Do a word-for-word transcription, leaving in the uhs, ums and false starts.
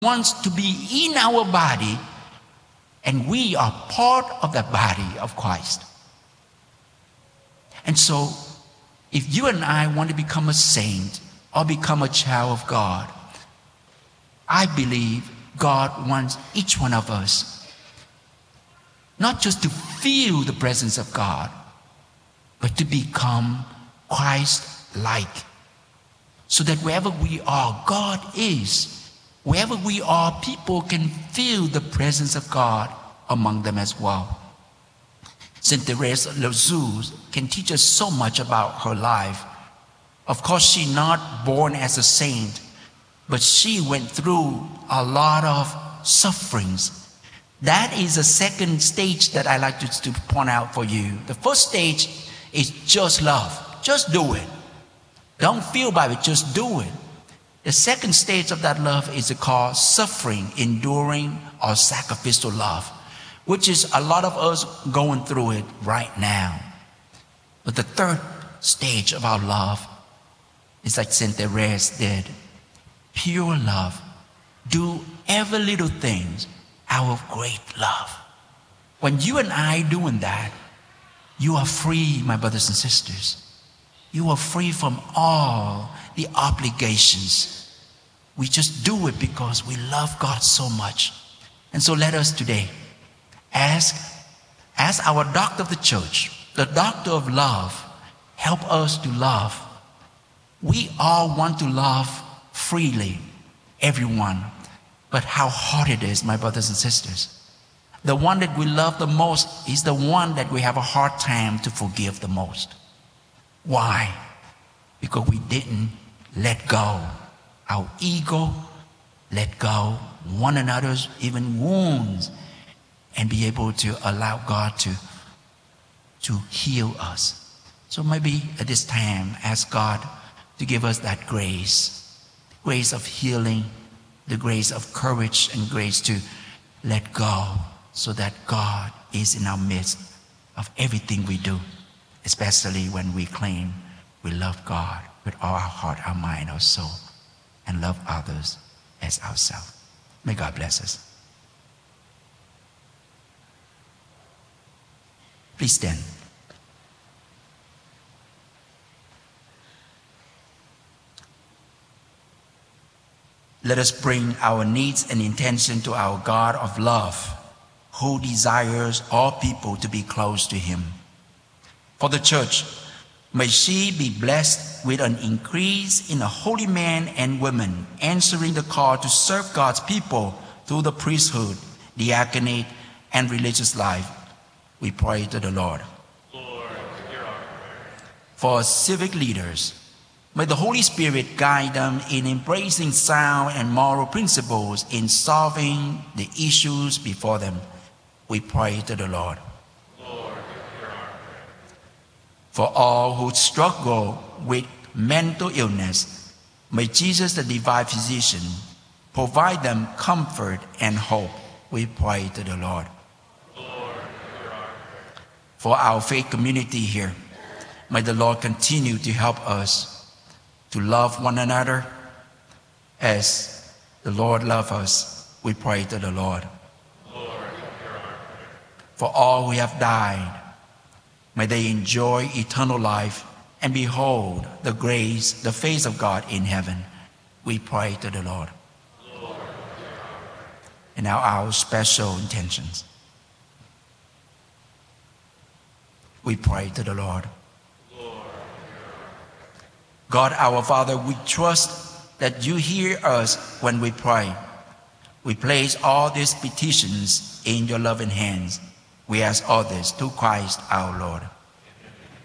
wants to be in our body, and we are part of the body of Christ. And so, if you and I want to become a saint or become a child of God, I believe God wants each one of us not just to feel the presence of God, but to become Christ-like. So that wherever we are, God is. Wherever we are, people can feel the presence of God among them as well. Saint Therese of Lisieux can teach us so much about her life. Of course, she's not born as a saint, but she went through a lot of sufferings. That is the second stage that I like to, to point out for you. The first stage is just love. Just do it. Don't feel by it, just do it. The second stage of that love is called suffering, enduring, or sacrificial love, which is a lot of us going through it right now. But the third stage of our love is like Saint Therese did. Pure love. Do every little things out of great love. When you and I doing that, you are free, my brothers and sisters. You are free from all the obligations. We just do it because we love God so much. And so let us today ask, ask our doctor of the church, the doctor of love, help us to love. We all want to love freely, everyone. But how hard it is, my brothers and sisters. The one that we love the most is the one that we have a hard time to forgive the most. Why? Because we didn't let go. Our ego let go, one another's even wounds, and be able to allow God to, to heal us. So maybe at this time, ask God to give us that grace, grace of healing, the grace of courage and grace to let go, so that God is in our midst of everything we do, especially when we claim we love God with all our heart, our mind, our soul, and love others as ourselves. May God bless us. Please stand. Let us bring our needs and intention to our God of love, who desires all people to be close to Him. For the church, may she be blessed with an increase in the holy men and women answering the call to serve God's people through the priesthood, diaconate, and religious life. We pray to the Lord. Lord, hear our prayer. For civic leaders, may the Holy Spirit guide them in embracing sound and moral principles in solving the issues before them. We pray to the Lord. Lord, hear our prayer. For all who struggle with mental illness, may Jesus, the divine physician, provide them comfort and hope. We pray to the Lord. Lord, hear our prayer. For our faith community here, may the Lord continue to help us to love one another as the Lord loves us. We pray to the Lord. Lord, hear our prayer. For all who have died, may they enjoy eternal life and behold the grace, the face of God in heaven. We pray to the Lord. Lord, hear our prayer. And now our special intentions. We pray to the Lord. God our Father, we trust that you hear us when we pray. We place all these petitions in your loving hands. We ask all this through Christ our Lord.